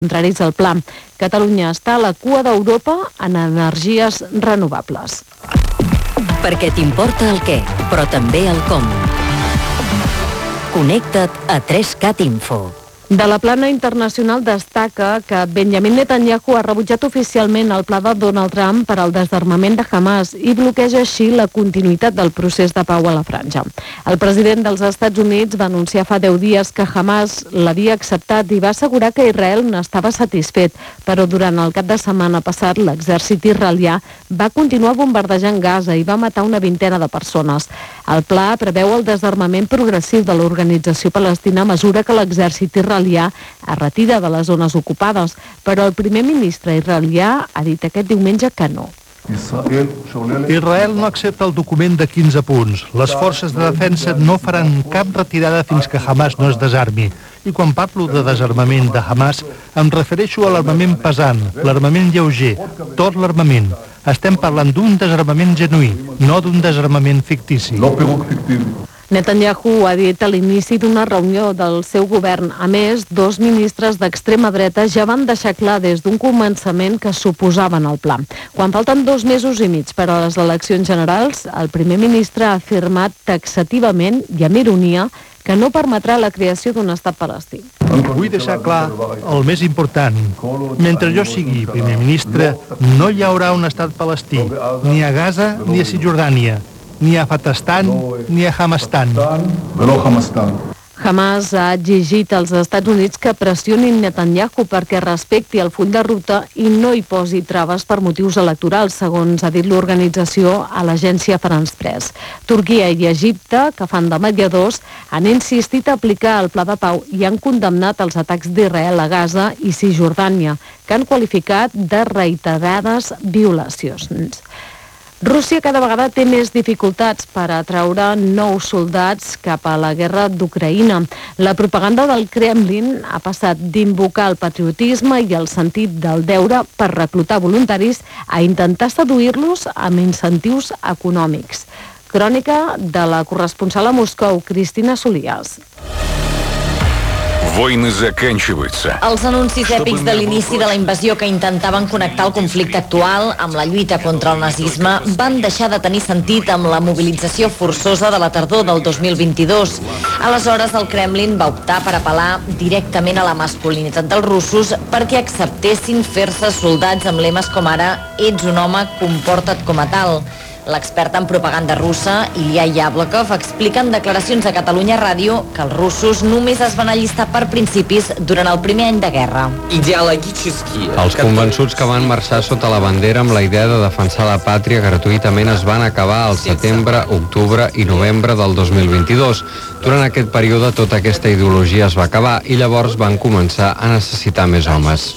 contraris al pla. Catalunya està a la cua d'Europa en energies renovables. Perquè t'importa el què, però també el com. Connecta't a 3CAT Info. De la plana internacional destaca que Benjamin Netanyahu ha rebutjat oficialment el pla de Donald Trump per al desarmament de Hamas i bloqueja així la continuïtat del procés de pau a la franja. El president dels Estats Units va anunciar fa 10 dies que Hamas l'havia acceptat i va assegurar que Israel n'estava satisfet, però durant el cap de setmana passat l'exèrcit israelià va continuar bombardejant Gaza i va matar una vintena de persones. El pla preveu el desarmament progressiu de l'organització palestina a mesura que l'exèrcit israelià es retira de les zones ocupades, però el primer ministre israelià ha dit aquest diumenge que no. Israel no accepta el document de 15 punts. Les forces de defensa no faran cap retirada fins que Hamas no es desarmi. I quan parlo de desarmament de Hamas, em refereixo a l'armament pesant, l'armament lleuger, tot l'armament. Estem parlant d'un desarmament genuí, no d'un desarmament fictici. Netanyahu ha dit a l'inici d'una reunió del seu govern. A més, 2 ministres d'extrema dreta ja van deixar clar des d'un començament que s'oposaven al pla. Quan falten 2 mesos i mig per a les eleccions generals, el primer ministre ha afirmat taxativament i amb ironia que no permetrà la creació d'un estat palestí. Vull deixar clar el més important. Mentre jo sigui primer ministre, no hi haurà un estat palestí, ni a Gaza ni a Cisjordània, ni a Fatastan ni a Hamastan. Hamas ha exigit als Estats Units que pressionin Netanyahu perquè respecti el full de ruta i no hi posi traves per motius electorals, segons ha dit l'organització a l'agència France Press. Turquia i Egipte, que fan de mediadors, han insistit a aplicar el pla de pau i han condemnat els atacs d'Israel a Gaza i Cisjordània, que han qualificat de reiterades violacions. Rússia cada vegada té més dificultats per atraure nous soldats cap a la guerra d'Ucraïna. La propaganda del Kremlin ha passat d'invocar el patriotisme i el sentit del deure per reclutar voluntaris a intentar seduir-los amb incentius econòmics. Crònica de la corresponsal a Moscou, Cristina Solías. Els anuncis èpics de l'inici de la invasió que intentaven connectar el conflicte actual amb la lluita contra el nazisme van deixar de tenir sentit amb la mobilització forçosa de la tardor del 2022. Aleshores, el Kremlin va optar per apel·lar directament a la masculinitat dels russos perquè acceptessin fer-se soldats amb lemes com ara «Ets un home, comporta't com a tal». L'expert en propaganda russa, Ilya Yablokov, explica en declaracions a Catalunya Ràdio que els russos només es van allistar per principis durant el primer any de guerra. Els convençuts que van marxar sota la bandera amb la idea de defensar la pàtria gratuïtament es van acabar al setembre, octubre i novembre del 2022. Durant aquest període tota aquesta ideologia es va acabar i llavors van començar a necessitar més homes.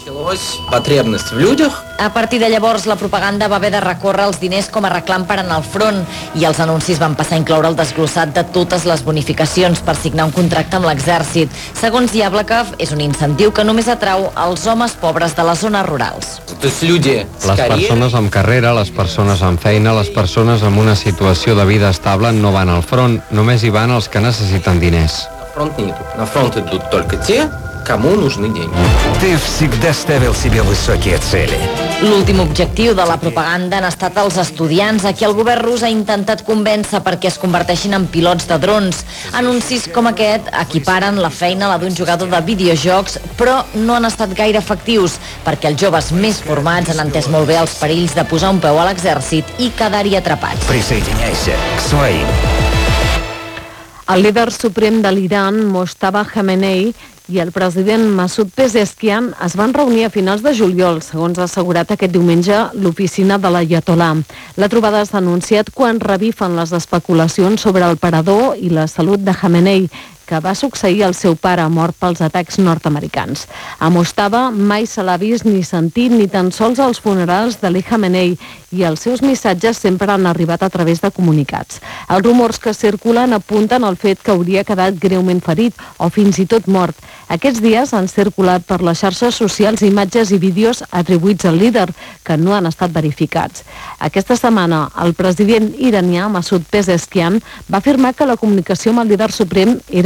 A partir de llavors, la propaganda va haver de recórrer els diners com a reclam per anar al front i els anuncis van passar a incloure el desglossat de totes les bonificacions per signar un contracte amb l'exèrcit. Segons Yablokov, és un incentiu que només atrau els homes pobres de les zones rurals. Les persones amb carrera, les persones amb feina, les persones amb una situació de vida estable no van al front, només hi van els que necessiten diners. На фронт идут только те, кому нужны деньги. Ты всегда ставил себе высокие цели. L'últim objectiu de la propaganda han estat els estudiants a qui el govern rus ha intentat convèncer perquè es converteixin en pilots de drons. Anuncis com aquest equiparen la feina a la d'un jugador de videojocs, però no han estat gaire efectius perquè els joves més formats han entès molt bé els perills de posar un peu a l'exèrcit i quedar-hi atrapats. Присоединяйся к своим. El líder suprem de l'Iran, Mojtaba Khamenei, i el president Masoud Pezeshkian es van reunir a finals de juliol, segons ha assegurat aquest diumenge l'oficina de l'Ayatollah. La trobada s'ha anunciat quan revifen les especulacions sobre el parador i la salut de Khamenei, que va succeir el seu pare mort pels atacs nord-americans. A Mojtaba mai se l'ha vist ni sentit ni tan sols als funerals d'Ali Khamenei i els seus missatges sempre han arribat a través de comunicats. Els rumors que circulen apunten al fet que hauria quedat greument ferit o fins i tot mort. Aquests dies han circulat per les xarxes socials imatges i vídeos atribuïts al líder que no han estat verificats. Aquesta setmana, el president iranià Masoud Pezeshkian va afirmar que la comunicació amb el líder suprem era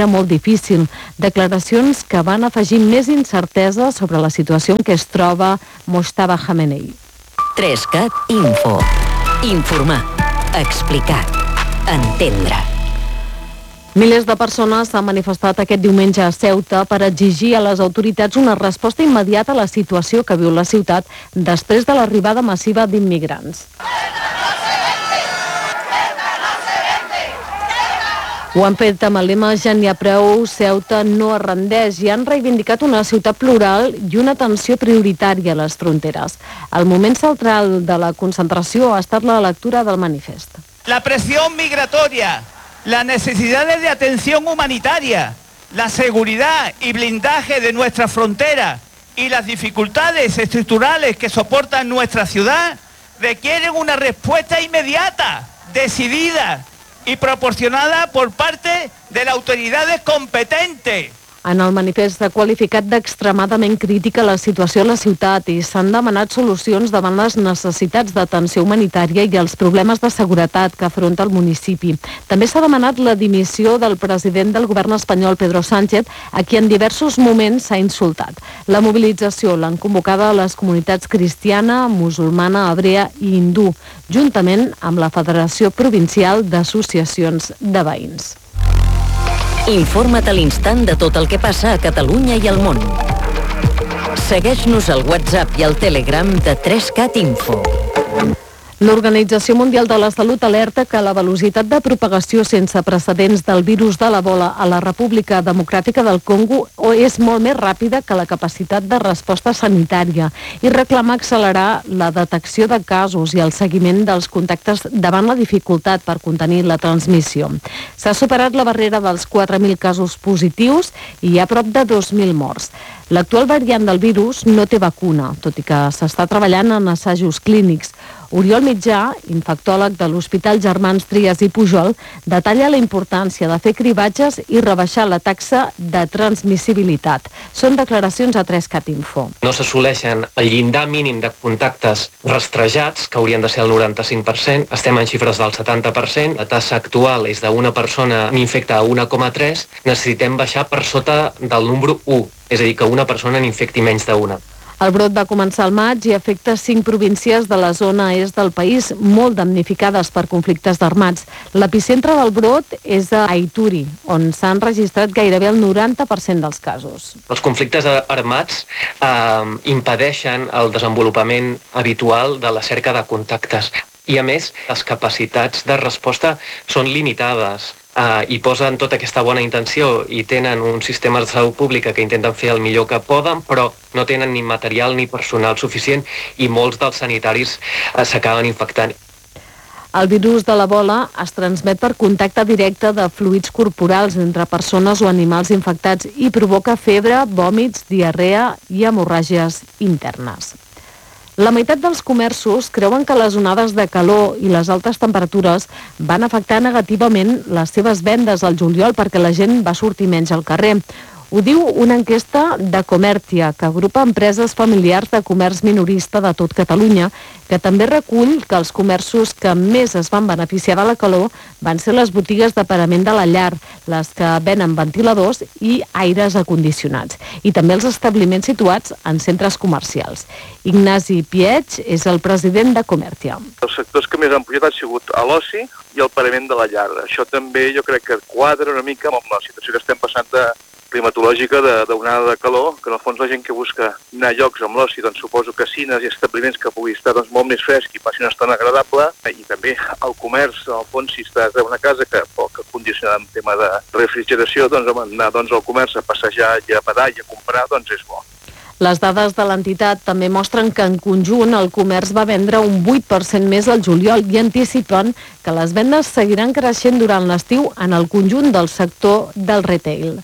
molt difícil. Declaracions que van afegir més incertesa sobre la situació en què es troba Mojtaba Khamenei. 3CAT Info. Informar. Explicar. Entendre. Milers de persones s'han manifestat aquest diumenge a Ceuta per exigir a les autoritats una resposta immediata a la situació que viu la ciutat després de l'arribada massiva d'immigrants. Ho han fet amb el lema "Ja n'hi ha prou, Ceuta no es rendeix" i han reivindicat una ciutat plural i una atenció prioritària a les fronteres. El moment central de la concentració ha estat la lectura del manifest. La presión migratoria, las necesidades de atención humanitaria, la seguridad y blindaje de nuestra frontera y las dificultades estructurales que soportan nuestra ciudad requieren una respuesta inmediata, decidida y proporcionada por parte de las autoridades competentes. En el manifest s'ha qualificat d'extremadament crítica la situació a la ciutat i s'han demanat solucions davant les necessitats d'atenció humanitària i els problemes de seguretat que afronta el municipi. També s'ha demanat la dimissió del president del govern espanyol, Pedro Sánchez, a qui en diversos moments s'ha insultat. La mobilització l'han convocada a les comunitats cristiana, musulmana, hebrea i hindú, juntament amb la Federació Provincial d'Associacions de Veïns. Informa't a l'instant de tot el que passa a Catalunya i al món. Segueix-nos al WhatsApp i al Telegram de 3CAT Info. L'Organització Mundial de la Salut alerta que la velocitat de propagació sense precedents del virus de l'Ebola a la República Democràtica del Congo és molt més ràpida que la capacitat de resposta sanitària i reclama accelerar la detecció de casos i el seguiment dels contactes davant la dificultat per contenir la transmissió. S'ha superat la barrera dels 4.000 casos positius i hi ha prop de 2.000 morts. L'actual variant del virus no té vacuna, tot i que s'està treballant en assajos clínics. Oriol Mitjà, infectòleg de l'Hospital Germans Trias i Pujol, detalla la importància de fer cribatges i rebaixar la taxa de transmissibilitat. Són declaracions a 3CAT Info. No s'assoleixen el llindar mínim de contactes rastrejats, que haurien de ser el 95%, estem en xifres del 70%, la tassa actual és d'una persona n'infecta a 1,3, necessitem baixar per sota del número 1, és a dir, que una persona n'infecti menys d'una. El brot va començar al maig i afecta 5 províncies de la zona est del país, molt damnificades per conflictes armats. L'epicentre del brot és a Ituri, on s'han registrat gairebé el 90% dels casos. Els conflictes armats impedeixen el desenvolupament habitual de la cerca de contactes i, a més, les capacitats de resposta són limitades. I posen tota aquesta bona intenció i tenen un sistema de salut pública que intenten fer el millor que poden, però no tenen ni material ni personal suficient i molts dels sanitaris s'acaben infectant. El virus de l'Ebola es transmet per contacte directe de fluids corporals entre persones o animals infectats i provoca febre, vòmits, diarrea i hemorràgies internes. La meitat dels comerços creuen que les onades de calor i les altes temperatures van afectar negativament les seves vendes al juliol perquè la gent va sortir menys al carrer. Ho diu una enquesta de Comertia, que agrupa empreses familiars de comerç minorista de tot Catalunya, que també recull que els comerços que més es van beneficiar de la calor van ser les botigues de parament de la llar, les que venen ventiladors i aires acondicionats, i també els establiments situats en centres comercials. Ignasi Pieig és el president de Comertia. Els sectors que més han pujat han sigut l'oci i el parament de la llar. Això també jo crec que quadra una mica amb la situació que estem passant climatològica d'onada de calor, que en el fons la gent que busca anar a llocs amb l'oci, doncs suposo casines i establiments que pugui estar molt més fresc i passi una estona agradable, i també el comerç, en el fons, si estàs en una casa que poc condicionada en tema de refrigeració, doncs anar al comerç a passejar i a badar i a comprar, doncs és bo. Les dades de l'entitat també mostren que en conjunt el comerç va vendre un 8% més al juliol i anticipen que les vendes seguiran creixent durant l'estiu en el conjunt del sector del retail.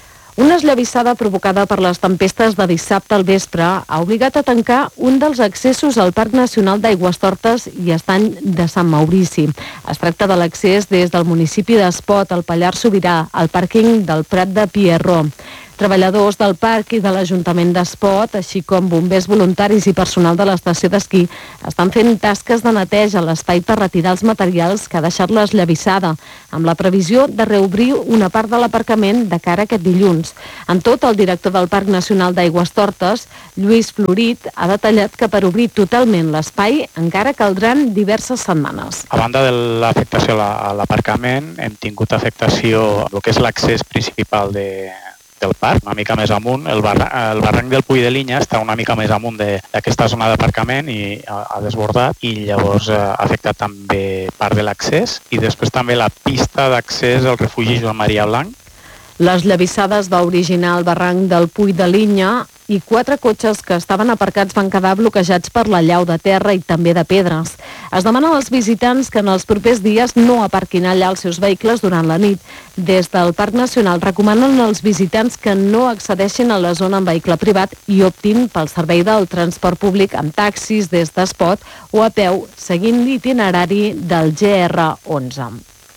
Una esllavissada provocada per les tempestes de dissabte al vespre ha obligat a tancar un dels accessos al Parc Nacional d'Aigüestortes i Estany de Sant Maurici. Es tracta de l'accés des del municipi d'Espot, al Pallars Sobirà, al pàrquing del Prat de Pierró. Treballadors del parc i de l'Ajuntament d'Espot, així com bombers voluntaris i personal de l'estació d'esquí, estan fent tasques de neteja a l'espai per retirar els materials que ha deixat l'esllavissada, amb la previsió de reobrir una part de l'aparcament de cara a aquest dilluns. En tot, el director del Parc Nacional d'Aigüestortes, Lluís Florit, ha detallat que per obrir totalment l'espai encara caldran diverses setmanes. A banda de l'afectació a l'aparcament, hem tingut afectació al que és l'accés principal del parc, una mica més amunt. El barranc del Puig de Linya està una mica més amunt d'aquesta zona d'aparcament i ha desbordat, i llavors ha afectat també part de l'accés, i després també la pista d'accés al refugi Joan Maria Blanc. L'esllavissada es va originar al barranc del Puig de Linya i 4 cotxes que estaven aparcats van quedar bloquejats per la llau de terra i també de pedres. Es demana als visitants que en els propers dies no aparquin allà els seus vehicles durant la nit. Des del Parc Nacional recomanen als visitants que no accedeixin a la zona en vehicle privat i optin pel servei del transport públic amb taxis des d'Espot o a peu, seguint l'itinerari del GR11.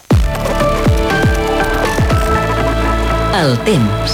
El temps.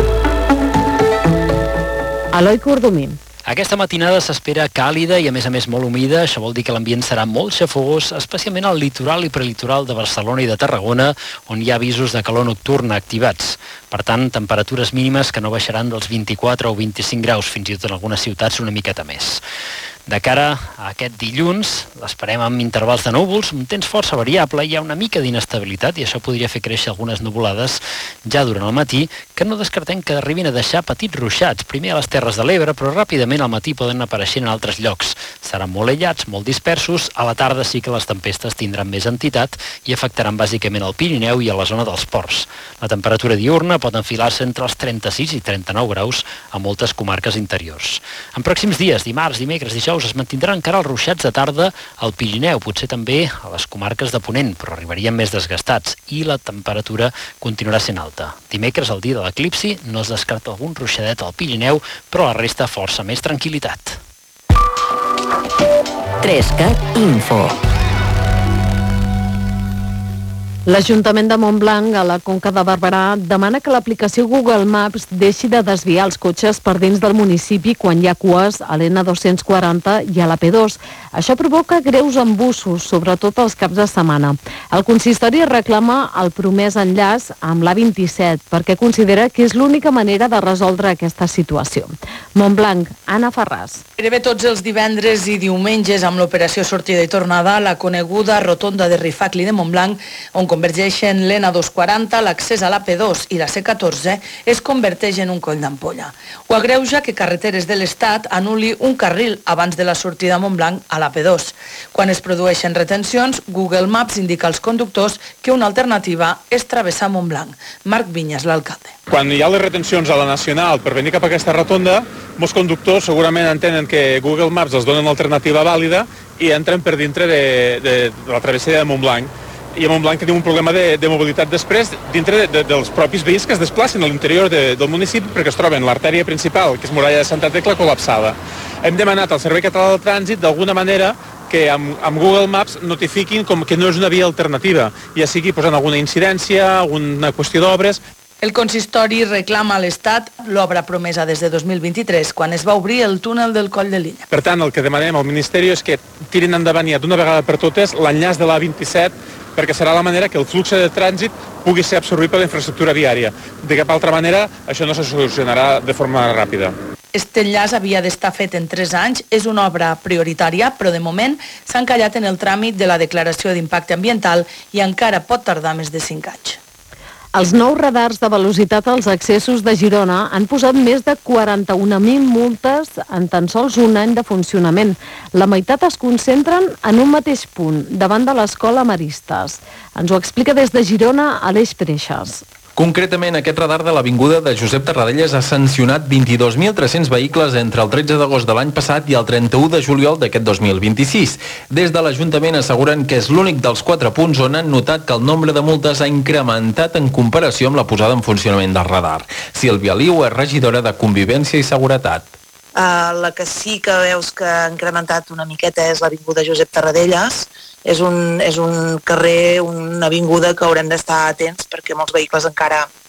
Eloi Cordomí. Aquesta matinada s'espera càlida i a més molt humida. Això vol dir que l'ambient serà molt xafogós, especialment al litoral i prelitoral de Barcelona i de Tarragona, on hi ha avisos de calor nocturna activats. Per tant, temperatures mínimes que no baixaran dels 24 o 25 graus, fins i tot en algunes ciutats una miqueta més. De cara a aquest dilluns, l'esperem amb intervals de núvols, un temps força variable, hi ha una mica d'inestabilitat i això podria fer créixer algunes nuvolades ja durant el matí, que no descartem que arribin a deixar petits ruixats, primer a les Terres de l'Ebre, però ràpidament al matí poden aparèixer en altres llocs. Seran molt aïllats, molt dispersos, a la tarda sí que les tempestes tindran més entitat i afectaran bàsicament el Pirineu i a la zona dels ports. La temperatura diürna pot enfilar-se entre els 36 i 39 graus a moltes comarques interiors. En pròxims dies, dimarts, dimecres, dijous, es mantindran encara els ruixats de tarda al Pirineu, potser també a les comarques de Ponent, però arribarien més desgastats i la temperatura continuarà sent alta. Dimecres, el dia de l'eclipsi, no es descarta algun ruixadet al Pirineu, però la resta força més tranquil·litat. 3CAT Info. L'Ajuntament de Montblanc, a la Conca de Barberà, demana que l'aplicació Google Maps deixi de desviar els cotxes per dins del municipi quan hi ha cues a l'N240 i a l'AP2. Això provoca greus embussos, sobretot els caps de setmana. El consistori reclama el promès enllaç amb l'A27 perquè considera que és l'única manera de resoldre aquesta situació. Montblanc, Anna Ferràs. Gairebé tots els divendres i diumenges amb l'operació sortida i tornada a la coneguda rotonda de Rifacli de Montblanc, on convergeixen l'N240, l'accés a l'AP2 i la C14, es converteix en un coll d'ampolla. Ho agreuja que Carreteres de l'Estat anul·li un carril abans de la sortida a Montblanc a l'AP2. Quan es produeixen retencions, Google Maps indica als conductors que una alternativa és travessar Montblanc. Marc Vinyes, l'alcalde. Quan hi ha les retencions a la Nacional per venir cap a aquesta rotonda, molts conductors segurament entenen que Google Maps els dona una alternativa vàlida i entren per dintre de la travessera de Montblanc. I a Montblanc tenim un problema de mobilitat després dintre dels propis veïns que es desplacen a l'interior del municipi perquè es troben l'artèria principal, que és Muralla de Santa Tecla, col·lapsada. Hem demanat al Servei Català del Trànsit d'alguna manera que amb Google Maps notifiquin com que no és una via alternativa, ja sigui posant alguna incidència, alguna qüestió d'obres. El consistori reclama a l'Estat l'obra promesa des de 2023, quan es va obrir el túnel del Coll de Linya. Per tant, el que demanem al Ministeri és que tirin endavant ja d'una vegada per totes l'enllaç de l'A27, perquè serà la manera que el flux de trànsit pugui ser absorbit per la infraestructura viària. De cap altra manera, això no se solucionarà de forma ràpida. Este enllaç havia d'estar fet en 3 anys, és una obra prioritària, però de moment s'ha encallat en el tràmit de la declaració d'impacte ambiental i encara pot tardar més de 5 anys. Els nous radars de velocitat als accessos de Girona han posat més de 41.000 multes en tan sols un any de funcionament. La meitat es concentren en un mateix punt, davant de l'Escola Maristes. Ens ho explica des de Girona Aleix Preixas. Concretament, aquest radar de l'Avinguda de Josep Tarradellas ha sancionat 22.300 vehicles entre el 13 d'agost de l'any passat i el 31 de juliol d'aquest 2026. Des de l'Ajuntament asseguren que és l'únic dels 4 punts on han notat que el nombre de multes ha incrementat en comparació amb la posada en funcionament del radar. Sílvia Liu és regidora de Convivència i Seguretat. La que sí que veus que ha incrementat una miqueta és l'Avinguda Josep Tarradellas. És un carrer, una avinguda que haurem d'estar atents perquè molts vehicles encara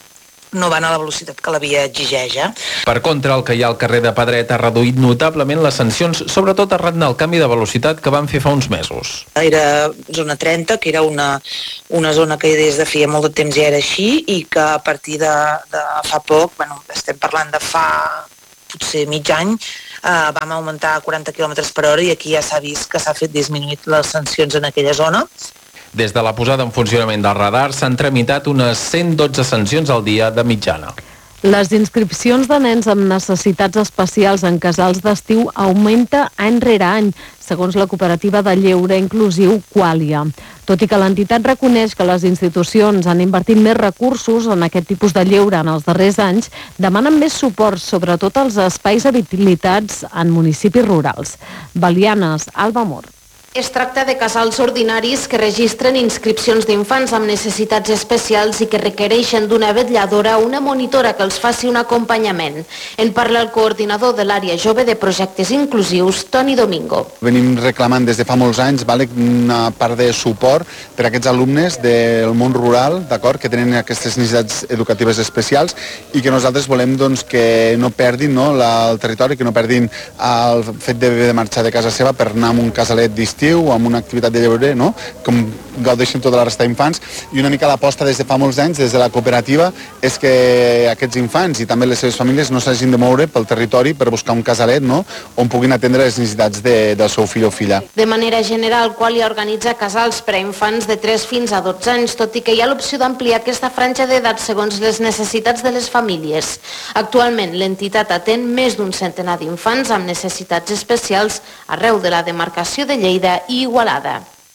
no van a la velocitat que la via exigeix. Per contra, el que hi ha al carrer de Pedret ha reduït notablement les sancions, sobretot arran del canvi de velocitat que van fer fa uns mesos. Era zona 30, que era una zona que des de feia molt de temps ja era així i que a partir de fa poc, estem parlant de fa potser mig any, vam augmentar a 40 km per hora i aquí ja s'ha vist que s'ha fet disminuït les sancions en aquella zona. Des de la posada en funcionament del radar s'han tramitat unes 112 sancions al dia de mitjana. Les inscripcions de nens amb necessitats especials en casals d'estiu augmenta any rere any, segons la cooperativa de lleure inclusiu Qualia. Tot i que l'entitat reconeix que les institucions han invertit més recursos en aquest tipus de lleure en els darrers anys, demanen més suport, sobretot als espais habilitats en municipis rurals. Belianes, Alba Mor. Es tracta de casals ordinaris que registren inscripcions d'infants amb necessitats especials i que requereixen d'una vetlladora o una monitora que els faci un acompanyament. En parla el coordinador de l'àrea jove de projectes inclusius, Toni Domingo. Venim reclamant des de fa molts anys una part de suport per a aquests alumnes del món rural, d'acord, que tenen aquestes necessitats educatives especials i que nosaltres volem que no perdin el territori, que no perdin el fet de marxar de casa seva per anar a un casalet d'estiu o amb una activitat de lleure, com gaudeixen tota la resta d'infants. I una mica l'aposta des de fa molts anys, des de la cooperativa, és que aquests infants i també les seves famílies no s'hagin de moure pel territori per buscar un casalet on puguin atendre les necessitats del seu fill o filla. De manera general, Qualia organitza casals per a infants de 3 fins a 12 anys, tot i que hi ha l'opció d'ampliar aquesta franja d'edat segons les necessitats de les famílies. Actualment, l'entitat atén més d'un centenar d'infants amb necessitats especials arreu de la demarcació de Lleida i Igualada.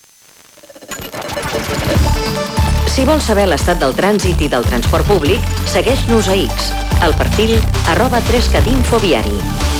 Si vols saber l'estat del trànsit i del transport públic, segueix-nos a X, al perfil @3catinfoviari.